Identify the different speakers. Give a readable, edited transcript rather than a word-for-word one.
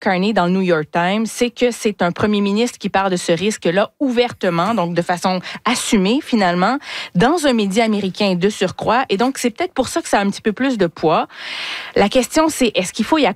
Speaker 1: Carney dans le New York Times, c'est que c'est un premier ministre qui parle de ce risque-là ouvertement, donc de façon assumée finalement, dans un média américain de surcroît. Et donc, c'est peut-être pour ça que ça a un petit peu plus de poids. La question, c'est est-ce qu'il faut y